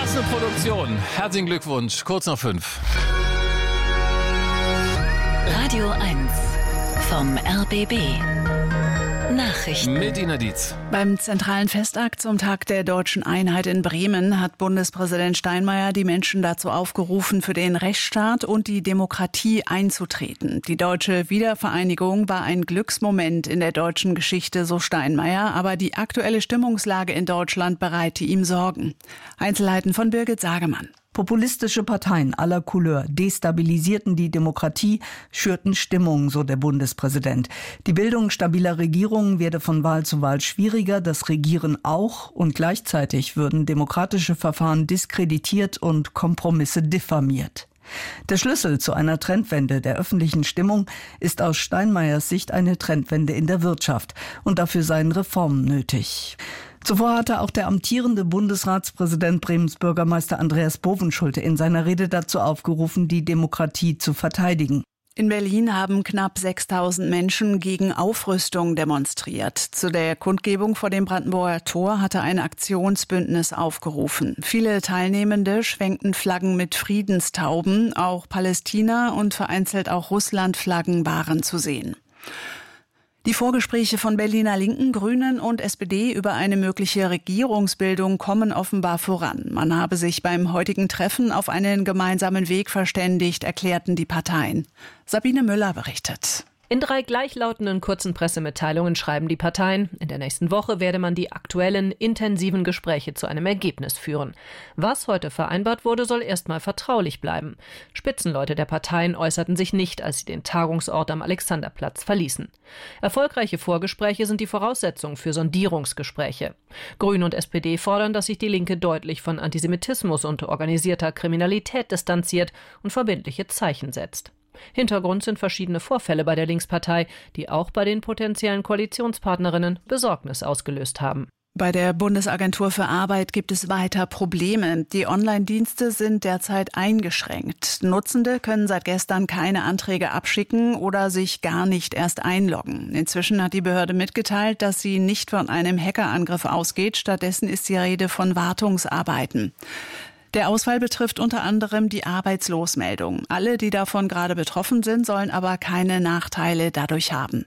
Was eine Produktion. Herzlichen Glückwunsch. Kurz nach 5. Radio 1 vom RBB. Nachrichten. Mit Ina Dietz. Beim zentralen Festakt zum Tag der Deutschen Einheit in Bremen hat Bundespräsident Steinmeier die Menschen dazu aufgerufen, für den Rechtsstaat und die Demokratie einzutreten. Die deutsche Wiedervereinigung war ein Glücksmoment in der deutschen Geschichte, so Steinmeier, aber die aktuelle Stimmungslage in Deutschland bereite ihm Sorgen. Einzelheiten von Birgit Sagemann. Populistische Parteien aller Couleur destabilisierten die Demokratie, schürten Stimmung, so der Bundespräsident. Die Bildung stabiler Regierungen werde von Wahl zu Wahl schwieriger, das Regieren auch, und gleichzeitig würden demokratische Verfahren diskreditiert und Kompromisse diffamiert. Der Schlüssel zu einer Trendwende der öffentlichen Stimmung ist aus Steinmeiers Sicht eine Trendwende in der Wirtschaft, und dafür seien Reformen nötig. Zuvor hatte auch der amtierende Bundesratspräsident Bremens Bürgermeister Andreas Bovenschulte in seiner Rede dazu aufgerufen, die Demokratie zu verteidigen. In Berlin haben knapp 6.000 Menschen gegen Aufrüstung demonstriert. Zu der Kundgebung vor dem Brandenburger Tor hatte ein Aktionsbündnis aufgerufen. Viele Teilnehmende schwenkten Flaggen mit Friedenstauben. Auch Palästina und vereinzelt auch Russland-Flaggen waren zu sehen. Die Vorgespräche von Berliner Linken, Grünen und SPD über eine mögliche Regierungsbildung kommen offenbar voran. Man habe sich beim heutigen Treffen auf einen gemeinsamen Weg verständigt, erklärten die Parteien. Sabine Müller berichtet. In 3 gleichlautenden kurzen Pressemitteilungen schreiben die Parteien, in der nächsten Woche werde man die aktuellen, intensiven Gespräche zu einem Ergebnis führen. Was heute vereinbart wurde, soll erstmal vertraulich bleiben. Spitzenleute der Parteien äußerten sich nicht, als sie den Tagungsort am Alexanderplatz verließen. Erfolgreiche Vorgespräche sind die Voraussetzung für Sondierungsgespräche. Grüne und SPD fordern, dass sich die Linke deutlich von Antisemitismus und organisierter Kriminalität distanziert und verbindliche Zeichen setzt. Hintergrund sind verschiedene Vorfälle bei der Linkspartei, die auch bei den potenziellen Koalitionspartnerinnen Besorgnis ausgelöst haben. Bei der Bundesagentur für Arbeit gibt es weiter Probleme. Die Online-Dienste sind derzeit eingeschränkt. Nutzende können seit gestern keine Anträge abschicken oder sich gar nicht erst einloggen. Inzwischen hat die Behörde mitgeteilt, dass sie nicht von einem Hackerangriff ausgeht. Stattdessen ist die Rede von Wartungsarbeiten. Der Ausfall betrifft unter anderem die Arbeitslosmeldung. Alle, die davon gerade betroffen sind, sollen aber keine Nachteile dadurch haben.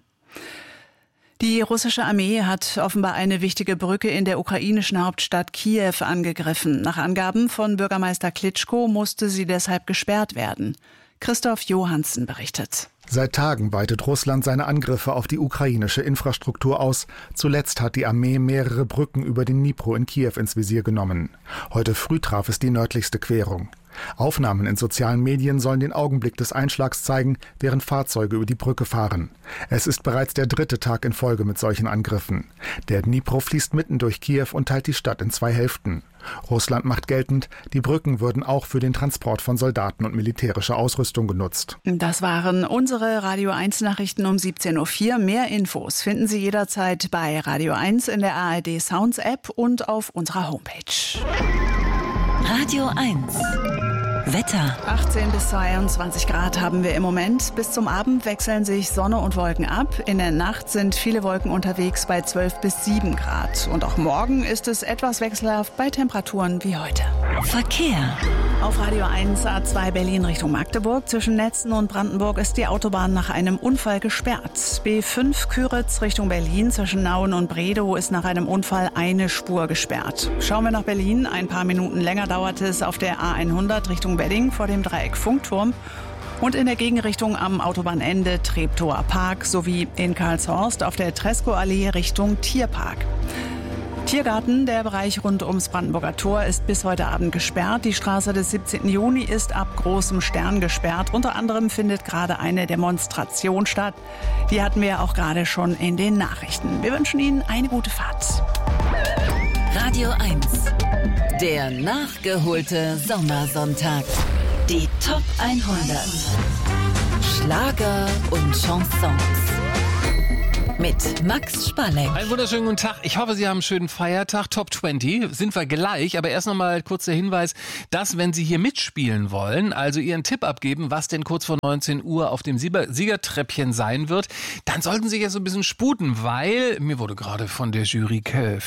Die russische Armee hat offenbar eine wichtige Brücke in der ukrainischen Hauptstadt Kiew angegriffen. Nach Angaben von Bürgermeister Klitschko musste sie deshalb gesperrt werden. Christoph Johansen berichtet. Seit Tagen weitet Russland seine Angriffe auf die ukrainische Infrastruktur aus. Zuletzt hat die Armee mehrere Brücken über den Dnipro in Kiew ins Visier genommen. Heute früh traf es die nördlichste Querung. Aufnahmen in sozialen Medien sollen den Augenblick des Einschlags zeigen, während Fahrzeuge über die Brücke fahren. Es ist bereits der 3. Tag in Folge mit solchen Angriffen. Der Dnipro fließt mitten durch Kiew und teilt die Stadt in 2 Hälften. Russland macht geltend, die Brücken würden auch für den Transport von Soldaten und militärischer Ausrüstung genutzt. Das waren unsere Radio 1 Nachrichten um 17.04 Uhr. Mehr Infos finden Sie jederzeit bei Radio 1 in der ARD Sounds App und auf unserer Homepage. Radio 1 Wetter. 18 bis 22 Grad haben wir im Moment. Bis zum Abend wechseln sich Sonne und Wolken ab. In der Nacht sind viele Wolken unterwegs bei 12 bis 7 Grad. Und auch morgen ist es etwas wechselhaft bei Temperaturen wie heute. Verkehr. Auf Radio 1 A2 Berlin Richtung Magdeburg. Zwischen Netzen und Brandenburg ist die Autobahn nach einem Unfall gesperrt. B5 Küritz Richtung Berlin. Zwischen Nauen und Bredow ist nach einem Unfall eine Spur gesperrt. Schauen wir nach Berlin. Ein paar Minuten länger dauert es auf der A100 Richtung Wedding vor dem Dreieck Funkturm. Und in der Gegenrichtung am Autobahnende Treptower Park sowie in Karlshorst auf der Tresco-Allee Richtung Tierpark. Tiergarten, der Bereich rund ums Brandenburger Tor, ist bis heute Abend gesperrt. Die Straße des 17. Juni ist ab Großem Stern gesperrt. Unter anderem findet gerade eine Demonstration statt. Die hatten wir ja auch gerade schon in den Nachrichten. Wir wünschen Ihnen eine gute Fahrt. Radio 1, der nachgeholte Sommersonntag. Die Top 100. Schlager und Chansons. mit Max Spalleck. Einen wunderschönen guten Tag. Ich hoffe, Sie haben einen schönen Feiertag. Top 20 sind wir gleich. Aber erst nochmal kurz der Hinweis, dass, wenn Sie hier mitspielen wollen, also Ihren Tipp abgeben, was denn kurz vor 19 Uhr auf dem Siegertreppchen sein wird, dann sollten Sie jetzt so ein bisschen sputen, weil mir wurde gerade von der Jury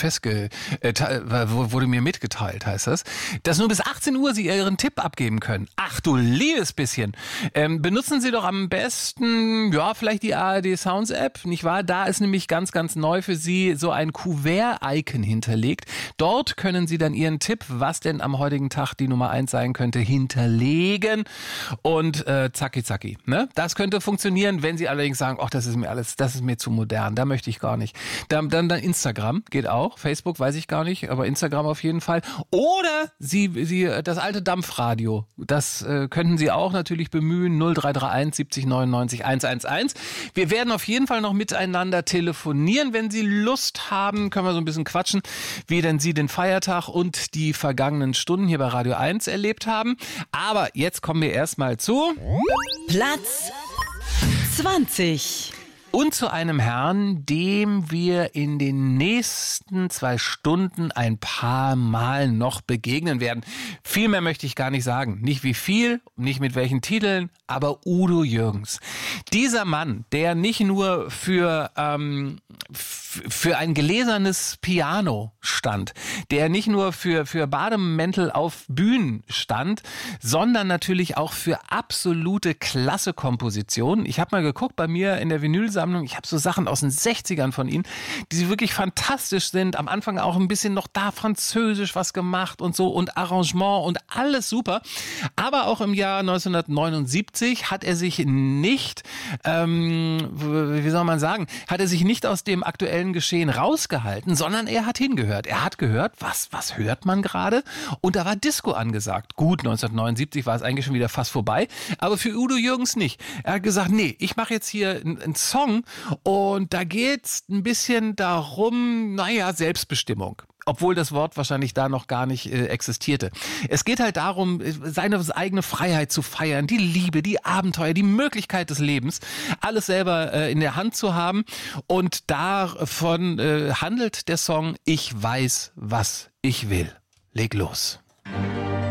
wurde mir mitgeteilt, heißt das, dass nur bis 18 Uhr Sie Ihren Tipp abgeben können. Ach du liebes bisschen. Benutzen Sie doch am besten, ja, vielleicht die ARD Sounds App, nicht wahr? Da ist nämlich ganz, ganz neu für Sie so ein Kuvert-Icon hinterlegt. Dort können Sie dann Ihren Tipp, was denn am heutigen Tag die Nummer 1 sein könnte, hinterlegen und zacki zacki. Ne? Das könnte funktionieren, wenn Sie allerdings sagen, ach, das ist mir zu modern, da möchte ich gar nicht. Dann Instagram geht auch, Facebook weiß ich gar nicht, aber Instagram auf jeden Fall. Oder Sie das alte Dampfradio, das könnten Sie auch natürlich bemühen, 0331 70 99 111. Wir werden auf jeden Fall noch miteinander telefonieren. Wenn Sie Lust haben, können wir so ein bisschen quatschen, wie denn Sie den Feiertag und die vergangenen Stunden hier bei Radio 1 erlebt haben. Aber jetzt kommen wir erstmal zu Platz 20. Und zu einem Herrn, dem wir in den nächsten 2 Stunden ein paar Mal noch begegnen werden. Viel mehr möchte ich gar nicht sagen. Nicht wie viel, nicht mit welchen Titeln, aber Udo Jürgens. Dieser Mann, der nicht nur für ein gläsernes Piano stand, der nicht nur für Bademäntel auf Bühnen stand, sondern natürlich auch für absolute Klasse-Kompositionen. Ich habe mal geguckt bei mir in der Vinylsammlung, ich habe so Sachen aus den 60ern von ihm, die wirklich fantastisch sind. Am Anfang auch ein bisschen noch da französisch was gemacht und so und Arrangement und alles super. Aber auch im Jahr 1979 hat er sich nicht, hat er sich nicht aus dem aktuellen Geschehen rausgehalten, sondern er hat hingehört. Er hat gehört, was hört man gerade? Und da war Disco angesagt. Gut, 1979 war es eigentlich schon wieder fast vorbei, aber für Udo Jürgens nicht. Er hat gesagt, nee, ich mache jetzt hier einen Song und da geht's ein bisschen darum, Selbstbestimmung. Obwohl das Wort wahrscheinlich da noch gar nicht existierte. Es geht halt darum, seine eigene Freiheit zu feiern, die Liebe, die Abenteuer, die Möglichkeit des Lebens, alles selber in der Hand zu haben. Und davon handelt der Song Ich weiß, was ich will. Leg los.